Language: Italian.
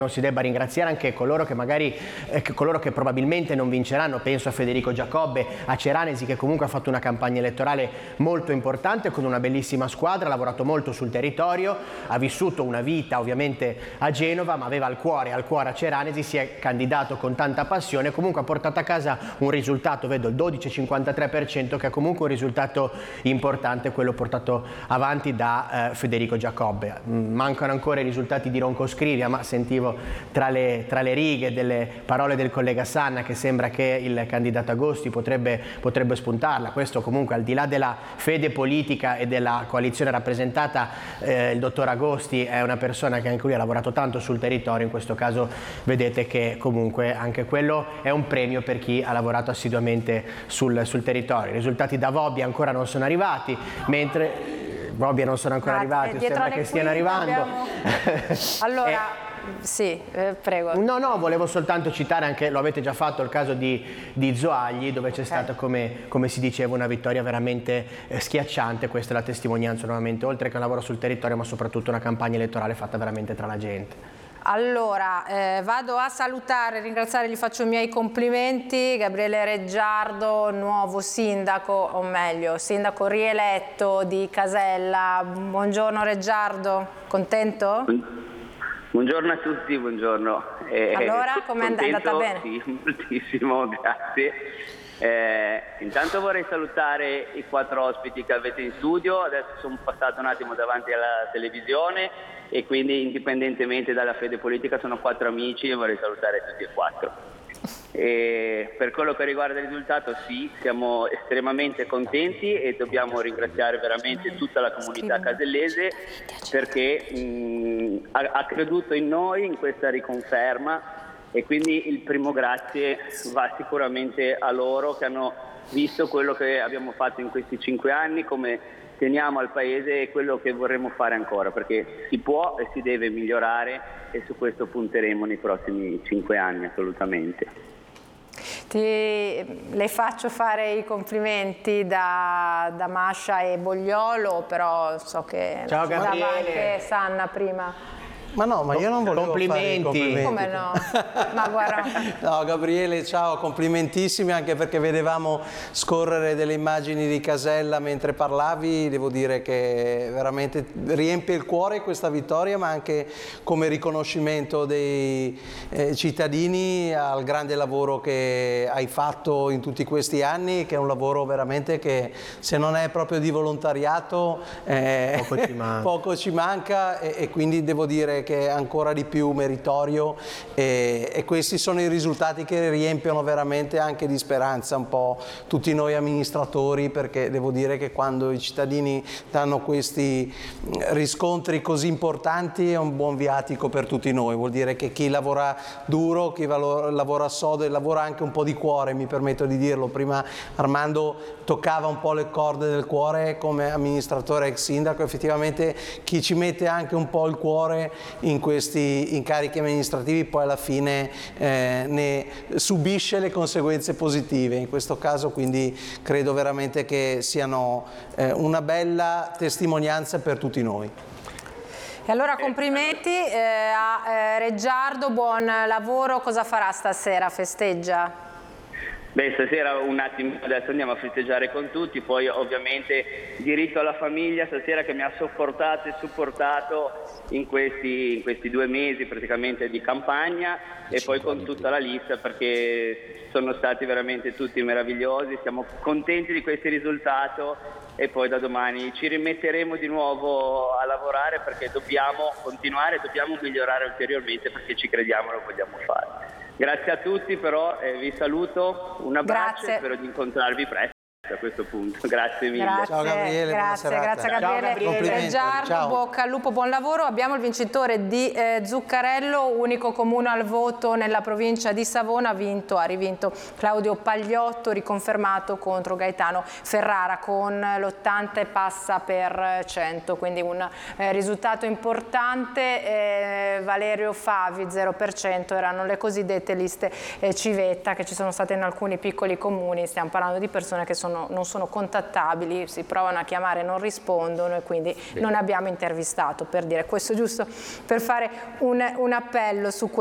non si debba ringraziare anche coloro che magari coloro che probabilmente non vinceranno. Penso a Federico Giacobbe, a Ceranesi, che comunque ha fatto una campagna elettorale molto importante con una bellissima squadra, ha lavorato molto sul territorio, ha vissuto una vita ovviamente a Genova, ma aveva al cuore a Ceranesi, si è candidato con tanta passione, comunque ha portato a casa un risultato, vedo il 12,53%, che è comunque un risultato importante, quello portato avanti da Federico Giacobbe. Mancano ancora i risultati di Ronco Scrivia, ma sentivo tra le righe delle parole del collega Sanna che sembra che il candidato Agosti potrebbe spuntarla. Questo comunque, al di là della fede politica e della coalizione rappresentata, il dottor Agosti è una persona che anche lui ha lavorato tanto sul territorio. In questo caso vedete che comunque anche quello è un premio per chi ha lavorato assiduamente sul territorio. I risultati da Vobbia ancora non sono arrivati, mentre Vobbia non sono ancora arrivati, sembra che stiano arrivando. Allora sì, prego. No, volevo soltanto citare anche, lo avete già fatto, il caso di Zoagli, dove c'è stata, come si diceva, una vittoria veramente schiacciante. Questa è la testimonianza nuovamente, oltre che un lavoro sul territorio, ma soprattutto una campagna elettorale fatta veramente tra la gente. Allora, vado a salutare, ringraziare, gli faccio i miei complimenti, Gabriele Reggiardo, nuovo sindaco, o meglio, sindaco rieletto di Casella. Buongiorno Reggiardo, contento? Buongiorno a tutti, buongiorno. Allora, com'è andata bene? Sì, moltissimo, grazie. Intanto vorrei salutare i 4 ospiti che avete in studio. Adesso sono passato un attimo davanti alla televisione e quindi, indipendentemente dalla fede politica, sono 4 amici e vorrei salutare tutti e 4. E per quello che riguarda il risultato, sì, siamo estremamente contenti e dobbiamo ringraziare veramente tutta la comunità casellese, perché ha creduto in noi, in questa riconferma, e quindi il primo grazie va sicuramente a loro, che hanno visto quello che abbiamo fatto in questi 5 anni, come teniamo al Paese e quello che vorremmo fare ancora, perché si può e si deve migliorare, e su questo punteremo nei prossimi 5 anni assolutamente. Le faccio fare i complimenti da Mascia e Bogliolo, però so che ciao Gabriele, anche Gabriele. Sanna prima. Ma no, ma io non volevo fare i complimenti. Come no? Ma guarda. No, Gabriele, ciao, complimentissimi, anche perché vedevamo scorrere delle immagini di Casella mentre parlavi. Devo dire che veramente riempie il cuore questa vittoria, ma anche come riconoscimento dei cittadini al grande lavoro che hai fatto in tutti questi anni, che è un lavoro veramente che, se non è proprio di volontariato, poco ci manca, e quindi devo dire che è ancora di più meritorio, e questi sono i risultati che riempiono veramente anche di speranza un po' tutti noi amministratori, perché devo dire che quando i cittadini danno questi riscontri così importanti è un buon viatico per tutti noi. Vuol dire che chi lavora duro, chi lavora sodo e lavora anche un po' di cuore, mi permetto di dirlo. Prima Armando toccava un po' le corde del cuore come amministratore ex sindaco. Effettivamente chi ci mette anche un po' il cuore in questi incarichi amministrativi poi alla fine ne subisce le conseguenze positive. In questo caso quindi credo veramente che siano una bella testimonianza per tutti noi. E allora complimenti a Reggiardo, buon lavoro. Cosa farà stasera? Festeggia? Beh, stasera un attimo, adesso andiamo a festeggiare con tutti, poi ovviamente diritto alla famiglia stasera, che mi ha sopportato e supportato in questi 2 mesi praticamente di campagna, e poi con tutta la lista, perché sono stati veramente tutti meravigliosi. Siamo contenti di questo risultato e poi da domani ci rimetteremo di nuovo a lavorare, perché dobbiamo continuare, dobbiamo migliorare ulteriormente, perché ci crediamo e lo vogliamo fare. Grazie a tutti, però vi saluto, un abbraccio e spero di incontrarvi presto a questo punto. Grazie mille. Grazie, ciao Gabriele, grazie a Gabriele Reggiardo, bocca al lupo, buon lavoro. Abbiamo il vincitore di Zuccarello, unico comune al voto nella provincia di Savona, ha rivinto Claudio Pagliotto, riconfermato contro Gaetano Ferrara con l'80 e passa per cento, quindi un risultato importante. Valerio Favi 0%, erano le cosiddette liste civetta che ci sono state in alcuni piccoli comuni. Stiamo parlando di persone che sono non sono contattabili, si provano a chiamare, non rispondono e quindi non abbiamo intervistato, per dire questo, giusto per fare un appello su questo.